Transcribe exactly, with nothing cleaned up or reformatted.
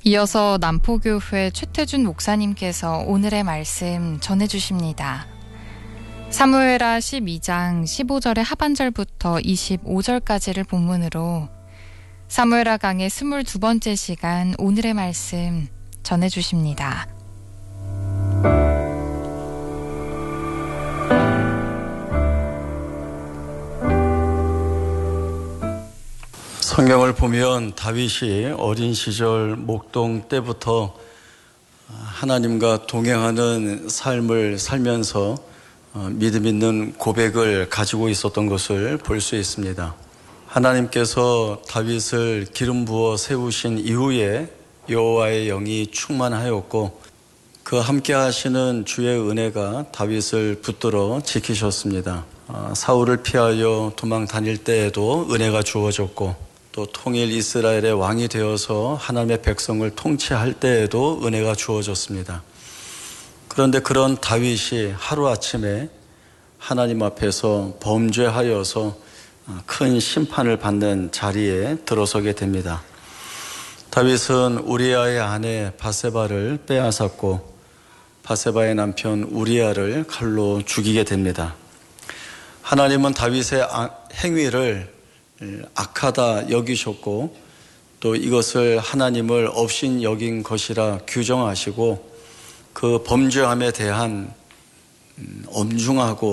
이어서 남포교회 최태준 목사님께서 오늘의 말씀 전해주십니다. 사무엘하 십이 장 십오 절의 하반절부터 이십오 절까지를 본문으로 사무엘하 강의 스물두 번째 시간 오늘의 말씀 전해주십니다. 성경을 보면 다윗이 어린 시절 목동 때부터 하나님과 동행하는 삶을 살면서 믿음 있는 고백을 가지고 있었던 것을 볼 수 있습니다. 하나님께서 다윗을 기름 부어 세우신 이후에 여호와의 영이 충만하였고 그 함께 하시는 주의 은혜가 다윗을 붙들어 지키셨습니다. 사울을 피하여 도망 다닐 때에도 은혜가 주어졌고 또 통일 이스라엘의 왕이 되어서 하나님의 백성을 통치할 때에도 은혜가 주어졌습니다. 그런데 그런 다윗이 하루아침에 하나님 앞에서 범죄하여서 큰 심판을 받는 자리에 들어서게 됩니다. 다윗은 우리아의 아내 바세바를 빼앗았고 바세바의 남편 우리아를 칼로 죽이게 됩니다. 하나님은 다윗의 행위를 악하다 여기셨고 또 이것을 하나님을 업신 여긴 것이라 규정하시고 그 범죄함에 대한 엄중하고